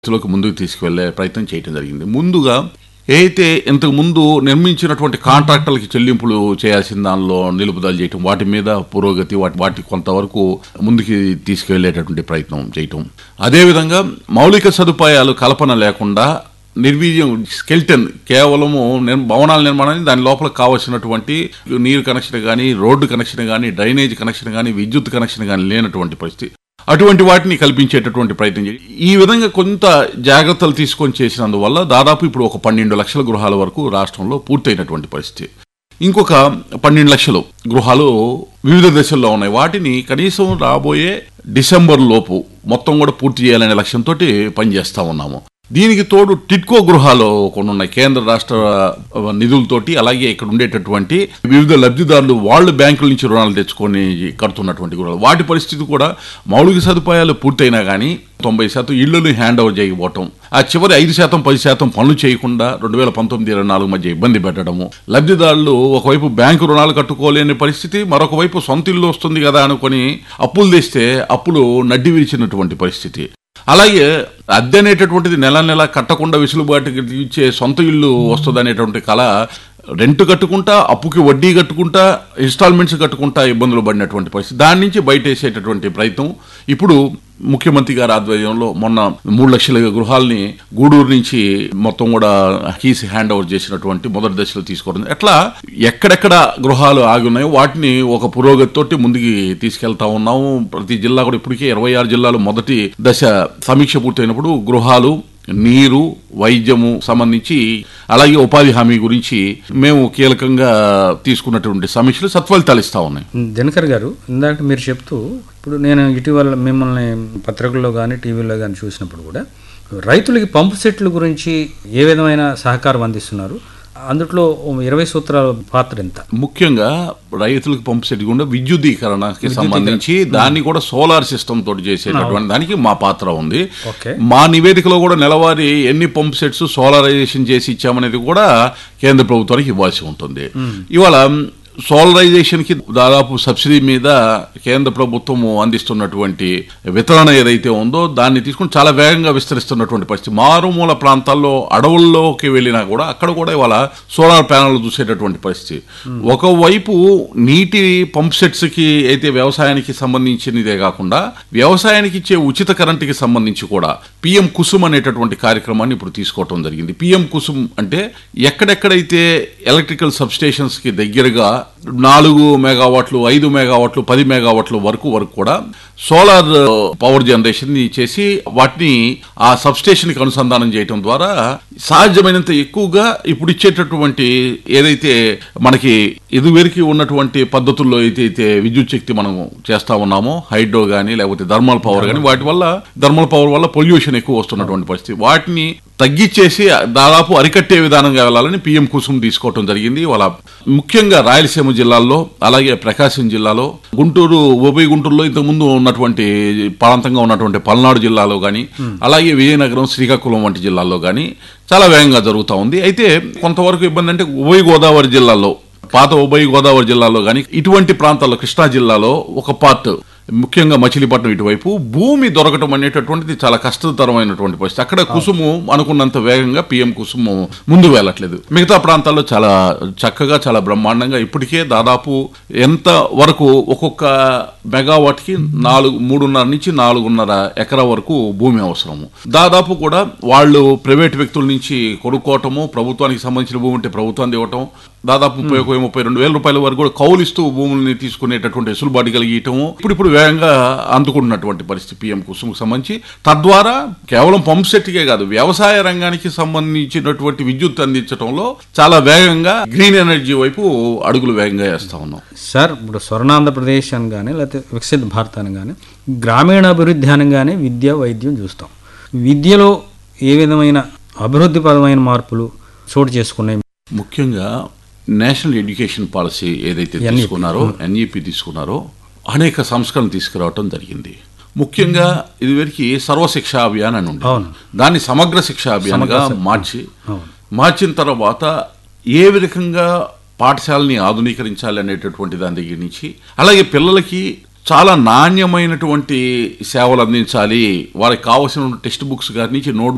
లోకి ముందుకు తీసుకువెళ్లే ప్రయత్నం చేయడం జరిగింది. ముందుగా అయితే ఇంతకు ముందు నిర్మించినటువంటి కాంట్రాక్టర్లకి చెల్లింపులు చేయాల్సిన దానిలో నిలుపుదల చేయటం, వాటి మీద పురోగతి, వాటి కొంతవరకు ముందుకు తీసుకువెళ్లేటటువంటి ప్రయత్నం చేయటం. అదేవిధంగా మౌలిక సదుపాయాలు కల్పన లేకుండా నిర్వీర్యం స్కెల్టన్ కేవలము భవనాల నిర్మాణాన్ని దాని లోపల కావాల్సినటువంటి నీరు కనెక్షన్ కానీ, రోడ్డు కనెక్షన్ కానీ, డ్రైనేజ్ కనెక్షన్ కానీ, విద్యుత్ కనెక్షన్ కానీ లేనటువంటి పరిస్థితి, అటువంటి వాటిని కల్పించేటటువంటి ప్రయత్నం చేయాలి. ఈ విధంగా కొంత జాగ్రత్తలు తీసుకొని చేసినందువల్ల దాదాపు ఇప్పుడు ఒక 12 లక్షల గృహాల వరకు రాష్ట్రంలో పూర్తయినటువంటి పరిస్థితి. ఇంకొక 12 లక్షలు గృహాలు వివిధ దశల్లో ఉన్నాయి. వాటిని కనీసం రాబోయే డిసెంబర్ లోపు మొత్తం కూడా పూర్తి చేయాలనే లక్ష్యంతో పనిచేస్తా ఉన్నాము. దీనికి తోడు టిట్కో గృహాలు కొన్ని ఉన్నాయి. కేంద్ర రాష్ట్ర నిధులతోటి, అలాగే ఇక్కడ ఉండేటటువంటి వివిధ లబ్ధిదారులు వాళ్ళు బ్యాంకుల నుంచి రుణాలు తెచ్చుకొని కడుతున్నటువంటి గృహాలు, వాటి పరిస్థితి కూడా మౌలిక సదుపాయాలు పూర్తయినా కానీ 90% ఇళ్లను హ్యాండ్ ఓవర్ చేయకపోవటం, ఆ చివరి 5%, 10% పనులు చేయకుండా 2019-24 మధ్య ఇబ్బంది పెట్టడము, లబ్ధిదారులు ఒకవైపు బ్యాంకు రుణాలు కట్టుకోలేని పరిస్థితి, మరొక వైపు సొంత ఇల్లు వస్తుంది కదా అనుకుని అప్పులు తెస్తే అప్పులు నడ్డి విరిచినటువంటి పరిస్థితి. అలాగే అద్దె అనేటటువంటిది నెల నెల కట్టకుండా వెసులుబాటుకి ఇచ్చే సొంత ఇల్లు వస్తుంది అనేటువంటి కళ రెంట్ కట్టుకుంటా, అప్పుకి వడ్డీ కట్టుకుంటా, ఇన్స్టాల్మెంట్స్ కట్టుకుంటా ఇబ్బందులు పడినటువంటి పరిస్థితి. దాని నుంచి బయటేసేటటువంటి ప్రయత్నం ఇప్పుడు ముఖ్యమంత్రి గారి ఆధ్వర్యంలో మొన్న 3 లక్షల గృహాలని గూడూరు నుంచి మొత్తం కూడా కీస్ హ్యాండ్ ఓవర్ చేసినటువంటి మొదటి దశలో తీసుకోవడం. అట్లా ఎక్కడెక్కడ గృహాలు ఆగి ఉన్నాయో వాటిని ఒక పురోగతితోటి ముందుకు తీసుకెళ్తా ఉన్నాము. ప్రతి జిల్లా కూడా ఇప్పటికే 26 జిల్లాలు మొదటి దశ సమీక్ష పూర్తయినప్పుడు గృహాలు, నీరు, వైద్యము సంబంధించి, అలాగే ఉపాధి హామీ గురించి మేము కీలకంగా తీసుకున్నటువంటి సమీక్షలు సత్ఫలితాలు ఇస్తా ఉన్నాయి. దినకర్ గారు, ఇందాక మీరు చెప్తూ, ఇప్పుడు నేను ఇటీవల మిమ్మల్ని పత్రికల్లో కానీ టీవీలో కానీ చూసినప్పుడు కూడా రైతులకి పంపు సెట్ల గురించి ఏ విధమైన సహకారం అందిస్తున్నారు, అందులో 20 సూత్రాల పాత్ర ఎంత? ముఖ్యంగా రైతులకు పంపు సెట్ గుండా విద్యుదీకరణకి సంబంధించి దాన్ని కూడా సోలార్ సిస్టమ్ తోటి చేసేటటువంటి దానికి మా పాత్ర ఉంది. మా నివేదికలో కూడా నెలవారీ ఎన్ని పంప్ సెట్స్ సోలారైజేషన్ చేసి ఇచ్చామనేది కూడా కేంద్ర ప్రభుత్వానికి ఇవ్వాల్సి ఉంటుంది. ఇవాళ సోలరైజేషన్కి దాదాపు సబ్సిడీ మీద కేంద్ర ప్రభుత్వం అందిస్తున్నటువంటి వితరణ ఏదైతే ఉందో దాన్ని తీసుకుని చాలా వేగంగా విస్తరిస్తున్నటువంటి పరిస్థితి. మారుమూల ప్రాంతాల్లో అడవుల్లోకి వెళ్ళినా కూడా అక్కడ కూడా ఇవాళ సోలార్ ప్యానెల్ చూసేటటువంటి పరిస్థితి. ఒకవైపు నీటి పంప్ సెట్స్కి అయితే వ్యవసాయానికి సంబంధించినదే కాకుండా వ్యవసాయానికి ఇచ్చే ఉచిత కరెంటుకి సంబంధించి కూడా పిఎం కుసుమ్ అనేటటువంటి కార్యక్రమాన్ని ఇప్పుడు తీసుకోవటం జరిగింది. పిఎం కుసుమ్ అంటే ఎక్కడెక్కడైతే ఎలక్ట్రికల్ సబ్స్టేషన్స్కి దగ్గరగా 4 మెగావాట్లు, 5 మెగావాట్లు, 10 మెగావాట్ల వరకు కూడా సోలార్ పవర్ జనరేషన్ చేసి వాటిని ఆ సబ్స్టేషన్కి అనుసంధానం చేయడం ద్వారా సాధ్యమైనంత ఎక్కువగా ఇప్పుడు ఇచ్చేటటువంటి ఏదైతే మనకి ఇదివరకు ఉన్నటువంటి పద్ధతుల్లో అయితే విద్యుత్ శక్తి మనం చేస్తా ఉన్నామో, హైడ్రో కానీ లేకపోతే థర్మల్ పవర్ కానీ, వాటి వల్ల థర్మల్ పవర్ వల్ల పొల్యూషన్ ఎక్కువ వస్తున్నటువంటి పరిస్థితి, వాటిని తగ్గించేసి దాదాపు అరికట్టే విధానంగా వెళ్ళాలని పిఎం కుసుమ్ తీసుకోవటం జరిగింది. వాళ్ళ ముఖ్యంగా రాయలసీమ జిల్లాల్లో, అలాగే ప్రకాశం జిల్లాలో, గుంటూరు, ఉభయ గుంటూరులో ఇంతకుముందు ఉన్నటువంటి ప్రాంతంగా ఉన్నటువంటి పల్నాడు జిల్లాలో కానీ, అలాగే విజయనగరం, శ్రీకాకుళం వంటి జిల్లాల్లో కానీ చాలా వేగంగా జరుగుతూ ఉంది. అయితే కొంతవరకు ఇబ్బంది అంటే ఉభయ గోదావరి జిల్లాలో, పాత ఉభయ గోదావరి జిల్లాలో కానీ ఇటువంటి ప్రాంతాల్లో, కృష్ణా జిల్లాలో ఒక పార్ట్, ముఖ్యంగా మచిలీపట్నం ఇటువైపు భూమి దొరకటం అనేటటువంటిది చాలా కష్టతరమైనటువంటి పరిస్థితి. అక్కడ కుసుము అనుకున్నంత వేగంగా పిఎం కుసుము ముందు వెళ్ళట్లేదు. మిగతా ప్రాంతాల్లో చాలా చక్కగా, చాలా బ్రహ్మాండంగా ఇప్పటికే దాదాపు ఎంత వరకు ఒక్కొక్క మెగావాట్కి 3.5 నుంచి 4.5 ఎకరా వరకు భూమి అవసరము. దాదాపు కూడా వాళ్ళు ప్రైవేట్ వ్యక్తుల నుంచి కొనుక్కోవటము, ప్రభుత్వానికి సంబంధించిన భూమి ఉంటే ప్రభుత్వాన్ని ఇవ్వటం, దాదాపు 32 వేల రూపాయల వరకు కూడా కౌలిస్తూ భూముల్ని తీసుకునేటటువంటి వెసులుబాటు కలిగియటము ఇప్పుడు వేగంగా అందుకుంటున్నటువంటి పరిస్థితి పిఎం కుసుమ్కి సంబంధించి. తద్వారా కేవలం పంప్ సెట్కే కాదు, వ్యవసాయ రంగానికి సంబంధించినటువంటి విద్యుత్ అందించడంలో చాలా వేగంగా గ్రీన్ ఎనర్జీ వైపు అడుగులు వేగంగా వేస్తా ఉన్నాం. సార్, ఇప్పుడు స్వర్ణాంధ్రప్రదేశ్ అని కానీ లేకపోతే వికసిత భారత్ అని కానీ గ్రామీణాభివృద్ధి అనగానే విద్య, వైద్యం చూస్తాం. విద్యలో ఏ విధమైన అభివృద్ధిపరమైన మార్పులు చోటు చేసుకున్నాయి? ముఖ్యంగా నేషనల్ ఎడ్యుకేషన్ పాలసీ ఏదైతే తీసుకున్నారో, ఎన్ఈపీ తీసుకున్నారో, అనేక సంస్కరణలు తీసుకురావటం జరిగింది. ముఖ్యంగా ఇదివరకు సర్వశిక్ష అభియాన్ అని ఉంది, దాన్ని సమగ్ర శిక్షా అభియాన్గా మార్చిన తర్వాత ఏ విధంగా పాఠశాలని ఆధునీకరించాలి అనేటటువంటి దాని దగ్గర నుంచి, అలాగే పిల్లలకి చాలా నాణ్యమైనటువంటి సేవలు అందించాలి, వారికి కావాల్సిన టెక్స్ట్ బుక్స్ గారి నుంచి నోట్